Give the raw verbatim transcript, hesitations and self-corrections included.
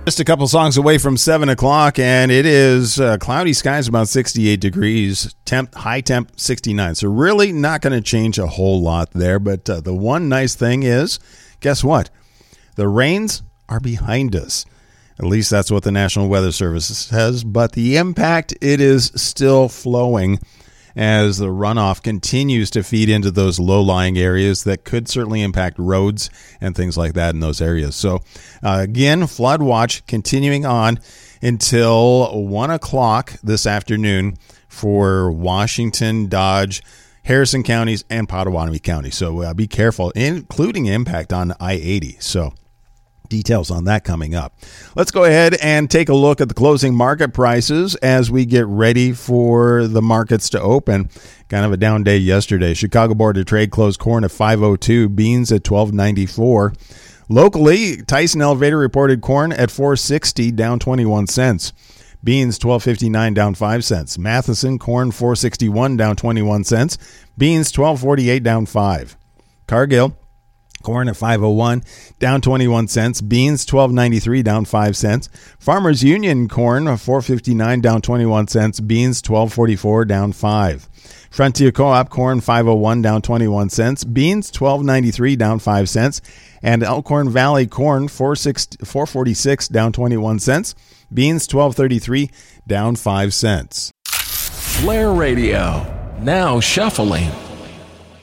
Just a couple songs away from seven o'clock, and it is uh, cloudy skies, about sixty-eight degrees, temp high temp sixty-nine. So really not going to change a whole lot there. But uh, the one nice thing is, guess what? The rains are behind us. At least that's what the National Weather Service says. But the impact, it is still flowing as the runoff continues to feed into those low-lying areas that could certainly impact roads and things like that in those areas. So, uh, again, flood watch continuing on until one o'clock this afternoon for Washington, Dodge, Harrison counties, and Pottawatomie County. So uh, be careful, including impact on I eighty. So details on that coming up. Let's go ahead and take a look at the closing market prices as we get ready for the markets to open. Kind of a down day yesterday. Chicago Board of Trade closed corn at five oh two, beans at twelve ninety-four. Locally, Tyson Elevator reported corn at four sixty, down twenty-one cents. Beans twelve fifty-nine, down five cents. Matheson corn four sixty-one, down twenty-one cents. Beans twelve forty-eight, down five. Cargill corn at five oh one, down twenty-one cents. Beans twelve ninety-three, down five cents. Farmers Union corn four fifty-nine, down twenty-one cents. Beans twelve forty-four, down five. Frontier Co-op corn five oh one, down twenty-one cents. Beans twelve ninety-three, down five cents. And Elkhorn Valley corn four forty-six, down twenty-one cents. Beans twelve thirty-three, down five cents. Flair Radio, now shuffling.